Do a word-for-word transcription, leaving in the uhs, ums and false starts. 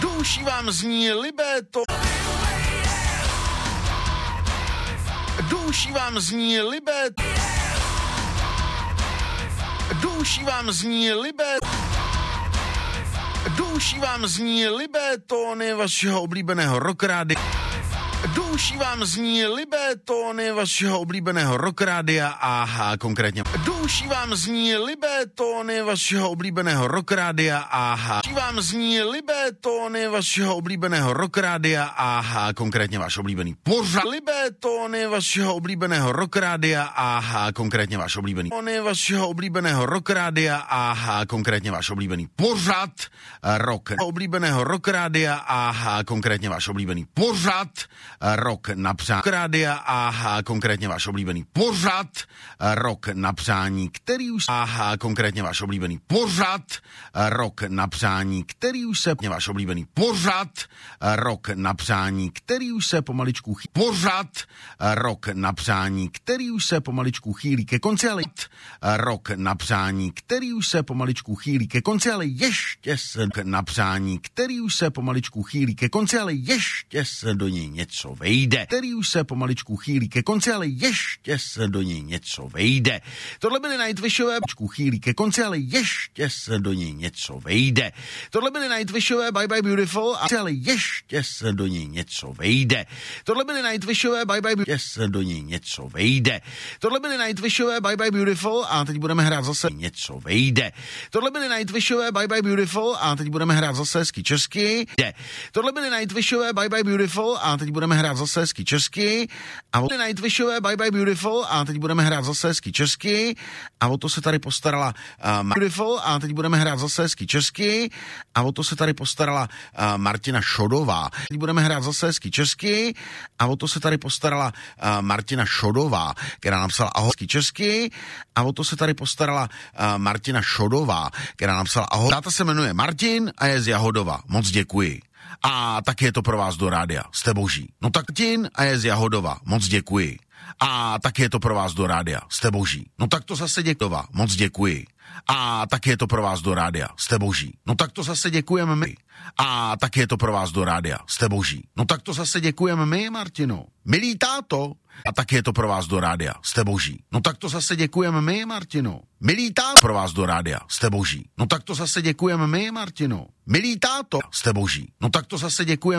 Do uší vám zní libéto. Do uší vám zní libéto. Do uší vám zní libéto. Do uší vám zní libétóny vašeho oblíbeného rockrády. Do uší vám zní libétóny vašeho oblíbeného rockrádia a konkrétně. Do uší vám zní libétóny vašeho oblíbeného rockrádia a uší vám zní libétóny vašeho oblíbeného rockrádia a konkrétně váš oblíbený pořad. Libétóny vašeho oblíbeného rockrádia a konkrétně váš oblíbený tóny vašeho oblíbeného rockrádia a konkrétně váš oblíbený pořad rock oblíbeného rockrádia a konkrétně váš oblíbený pořad rok na přání rádia a konkrétně váš oblíbený pořad rok na přání, který už a konkrétně váš oblíbený pořad rok na přání, který už se váš oblíbený pořad rok na přání, který už se pomaličku chýlí pořad rok na přání, který už se pomaličku chýlí ke konci, ale rok na přání, který už se pomaličku chýlí ke konci, ale ještě se na přání, který už se pomaličku chýlí ke konci, ale ještě se do něj něco vejde, který už se pomaličku chýlí ke konci, ale ještě se do něj něco vejde. Tohle byly Nightwishové, chýlí ke konci, ale ještě se do něj něco vejde. Tohle byly Nightwishové, Bye Bye Beautiful, ale ještě se do něj něco vejde. Tohle byly Nightwishové, Bye Bye Beautiful, se do něj něco vejde. Tohle byly Nightwishové, Bye Bye Beautiful a teď budeme hrát zase něco vejde. Tohle byly Nightwishové, Bye Bye Beautiful a teď budeme hrát zase hezky česky. Tohle byly Nightwishové, Bye Bye Beautiful a teď budeme hrát zase hezky česky. A o Nightwishové, Bye Bye Beautiful a teď budeme hrát zase hezky česky. A o to se tady postarala uh, Beautiful a teď budeme hrát zase hezky česky. A o to se tady postarala uh, Martina Šodová. Teď budeme hrát zase hezky česky. A o to se tady postarala uh, Martina Šodová, která napsala ahoj česky. A o to se tady postarala uh, Martina Šodová, která napsala ahoj. Táta se jmenuje Martin a je z Jahodova. Moc děkuji. A taky je to pro vás do rádia. Jste boží. No tak Martin a je z Jahodova. Moc děkuji. A taky je to pro vás do rádia. Jste boží. No tak to zase děkova. Moc děkuji. A taky je to pro vás do rádia. Jste boží. No tak to zase děkujeme my. A taky je to pro vás do rádia. Jste boží. No tak to zase děkujeme my, Martino. Milý táto. A taky je to pro vás do rádia. Jste boží. No tak to zase děkujeme my, Martino. Milý táto. Pro vás do rádia. Jste boží. No tak to zase děkujeme my, Martino. Milý táto. Jste boží. No tak to zase děkujeme.